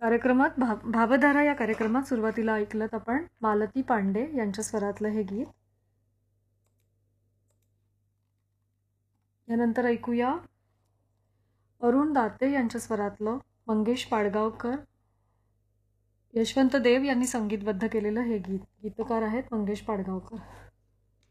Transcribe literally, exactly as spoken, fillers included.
कार्यक्रमात भा भावधारा या कार्यक्रमात सुरुवातीला ऐकलं आपण मालती पांडे यांच्या स्वरातलं हे गीत. यानंतर ऐकूया अरुण दाते यांच्या स्वरातलं मंगेश पाडगावकर, यशवंत देव यांनी संगीतबद्ध केलेलं हे गीत. गीतकार आहेत मंगेश पाडगावकर.